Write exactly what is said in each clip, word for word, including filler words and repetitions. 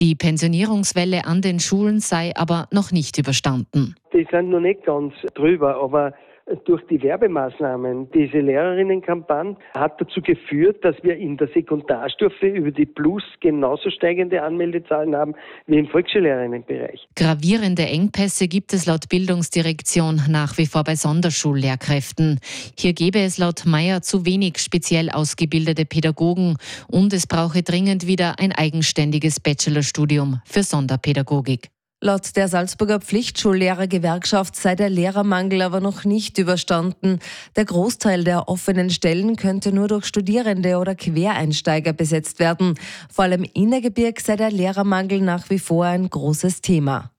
Die Pensionierungswelle an den Schulen sei aber noch nicht überstanden. Die sind noch nicht ganz drüber, aber durch die Werbemaßnahmen, diese Lehrerinnenkampagne hat dazu geführt, dass wir in der Sekundarstufe über die Plus genauso steigende Anmeldezahlen haben wie im Volksschullehrerinnenbereich. Gravierende Engpässe gibt es laut Bildungsdirektion nach wie vor bei Sonderschullehrkräften. Hier gäbe es laut Meier zu wenig speziell ausgebildete Pädagogen und es brauche dringend wieder ein eigenständiges Bachelorstudium für Sonderpädagogik. Laut der Salzburger Pflichtschullehrergewerkschaft sei der Lehrermangel aber noch nicht überstanden. Der Großteil der offenen Stellen könnte nur durch Studierende oder Quereinsteiger besetzt werden. Vor allem im Innergebirg sei der Lehrermangel nach wie vor ein großes Thema.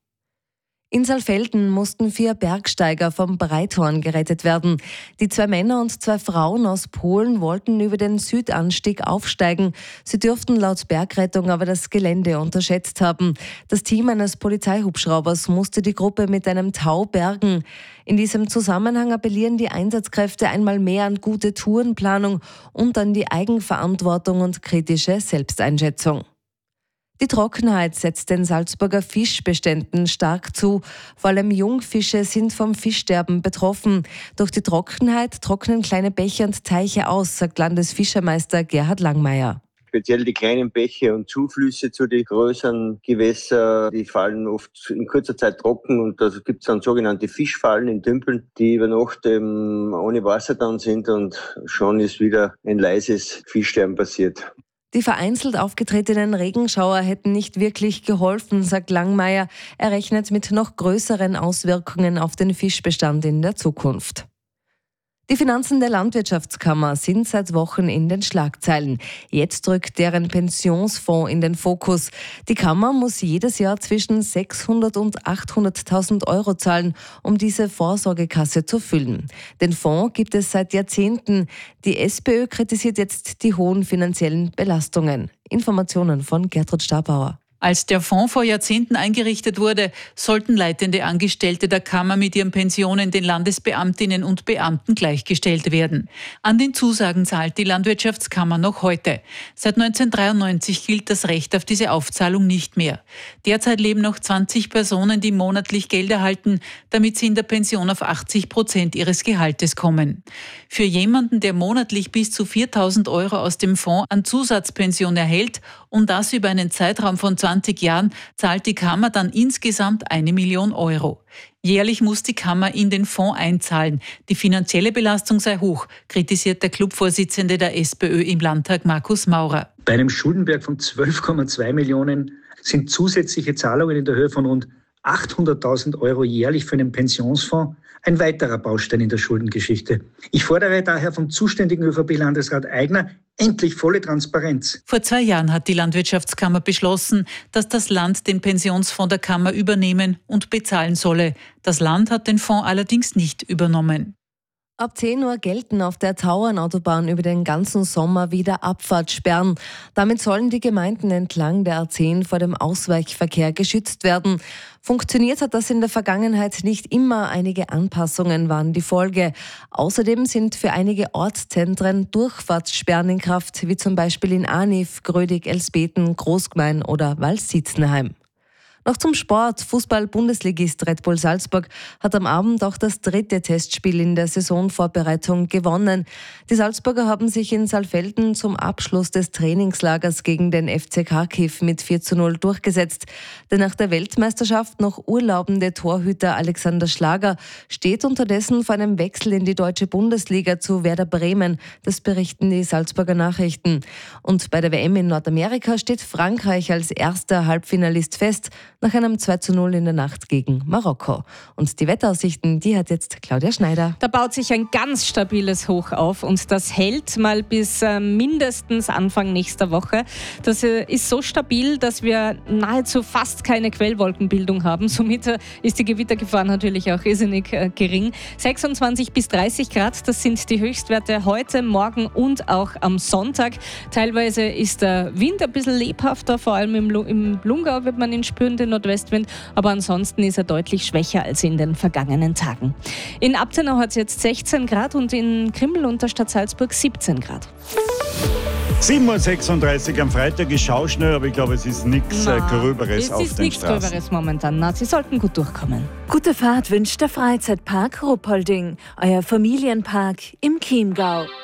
In Saalfelden mussten vier Bergsteiger vom Breithorn gerettet werden. Die zwei Männer und zwei Frauen aus Polen wollten über den Südanstieg aufsteigen. Sie dürften laut Bergrettung aber das Gelände unterschätzt haben. Das Team eines Polizeihubschraubers musste die Gruppe mit einem Tau bergen. In diesem Zusammenhang appellieren die Einsatzkräfte einmal mehr an gute Tourenplanung und an die Eigenverantwortung und kritische Selbsteinschätzung. Die Trockenheit setzt den Salzburger Fischbeständen stark zu. Vor allem Jungfische sind vom Fischsterben betroffen. Durch die Trockenheit trocknen kleine Bäche und Teiche aus, sagt Landesfischermeister Gerhard Langmeier. Speziell die kleinen Bäche und Zuflüsse zu den größeren Gewässern, die fallen oft in kurzer Zeit trocken und da gibt es dann sogenannte Fischfallen in Tümpeln, die über Nacht ähm, ohne Wasser dann sind und schon ist wieder ein leises Fischsterben passiert. Die vereinzelt aufgetretenen Regenschauer hätten nicht wirklich geholfen, sagt Langmeier. Er rechnet mit noch größeren Auswirkungen auf den Fischbestand in der Zukunft. Die Finanzen der Landwirtschaftskammer sind seit Wochen in den Schlagzeilen. Jetzt rückt deren Pensionsfonds in den Fokus. Die Kammer muss jedes Jahr zwischen sechshundert und achthunderttausend Euro zahlen, um diese Vorsorgekasse zu füllen. Den Fonds gibt es seit Jahrzehnten. Die SPÖ kritisiert jetzt die hohen finanziellen Belastungen. Informationen von Gertrud Stabauer. Als der Fonds vor Jahrzehnten eingerichtet wurde, sollten leitende Angestellte der Kammer mit ihren Pensionen den Landesbeamtinnen und Beamten gleichgestellt werden. An den Zusagen zahlt die Landwirtschaftskammer noch heute. Seit neunzehnhundertdreiundneunzig gilt das Recht auf diese Aufzahlung nicht mehr. Derzeit leben noch zwanzig Personen, die monatlich Geld erhalten, damit sie in der Pension auf achtzig Prozent ihres Gehaltes kommen. Für jemanden, der monatlich bis zu viertausend Euro aus dem Fonds an Zusatzpension erhält und das über einen Zeitraum von zwanzig Jahren, zahlt die Kammer dann insgesamt eine Million Euro. Jährlich muss die Kammer in den Fonds einzahlen. Die finanzielle Belastung sei hoch, kritisiert der Clubvorsitzende der SPÖ im Landtag Markus Maurer. Bei einem Schuldenberg von zwölf Komma zwei Millionen sind zusätzliche Zahlungen in der Höhe von rund achthunderttausend Euro jährlich für einen Pensionsfonds ein weiterer Baustein in der Schuldengeschichte. Ich fordere daher vom zuständigen ÖVP-Landesrat Aigner endlich volle Transparenz. Vor zwei Jahren hat die Landwirtschaftskammer beschlossen, dass das Land den Pensionsfonds der Kammer übernehmen und bezahlen solle. Das Land hat den Fonds allerdings nicht übernommen. Ab zehn Uhr gelten auf der Tauernautobahn über den ganzen Sommer wieder Abfahrtssperren. Damit sollen die Gemeinden entlang der A zehn vor dem Ausweichverkehr geschützt werden. Funktioniert hat das in der Vergangenheit nicht immer. Einige Anpassungen waren die Folge. Außerdem sind für einige Ortszentren Durchfahrtssperren in Kraft, wie zum Beispiel in Arnif, Grödig, Elsbeten, Großgmein oder Waldsitzenheim. Noch zum Sport. Fußball-Bundesligist Red Bull Salzburg hat am Abend auch das dritte Testspiel in der Saisonvorbereitung gewonnen. Die Salzburger haben sich in Saalfelden zum Abschluss des Trainingslagers gegen den F C Kharkiv mit vier zu null durchgesetzt. Der nach der Weltmeisterschaft noch urlaubende Torhüter Alexander Schlager steht unterdessen vor einem Wechsel in die deutsche Bundesliga zu Werder Bremen. Das berichten die Salzburger Nachrichten. Und bei der W M in Nordamerika steht Frankreich als erster Halbfinalist fest, nach einem zwei zu null in der Nacht gegen Marokko. Und die Wetteraussichten, die hat jetzt Claudia Schneider. Da baut sich ein ganz stabiles Hoch auf und das hält mal bis äh, mindestens Anfang nächster Woche. Das äh, ist so stabil, dass wir nahezu fast keine Quellwolkenbildung haben. Somit äh, ist die Gewittergefahr natürlich auch irrsinnig äh, gering. sechsundzwanzig bis dreißig Grad, das sind die Höchstwerte heute, morgen und auch am Sonntag. Teilweise ist der Wind ein bisschen lebhafter, vor allem im, Lu- im Lungau wird man ihn spüren, den Nordwestwind, aber ansonsten ist er deutlich schwächer als in den vergangenen Tagen. In Abtenau hat es jetzt sechzehn Grad und in Krimml und der Stadt Salzburg siebzehn Grad. sieben Uhr sechsunddreißig am Freitag ist schauschnell, aber ich glaube, es ist nichts äh, Gröberes auf den Straßen. Es ist nichts Gröberes momentan. Na, Sie sollten gut durchkommen. Gute Fahrt wünscht der Freizeitpark Ruppolding, euer Familienpark im Chiemgau.